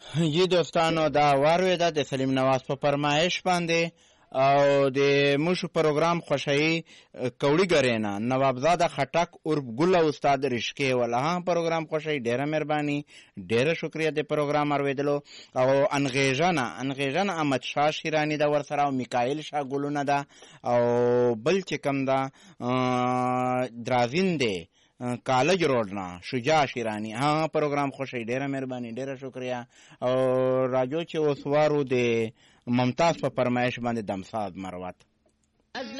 جی دوستانو دا وارویده د سلیم نواز په فرمایش باندې او د موشو پروګرام خوشحی کوړی ګرینا نوابزاده خټک عرف ګل استاد رشکه ولا پروګرام خوشحی ډیره مهرباني ډیره شکریا د پروګرام اوریدلو او انغیژن احمد شاه شیرانی دا ورسره او میکائیل شاه ګلونه دا او بل چې کم دا درازین دی کالج روډ نه شجاع شیرانی پروګرام خوشی ډیره مهرباني ډیره شکریا او راجو چې اوسوارو د ممتاز په فرمایش باندې دمساد مروت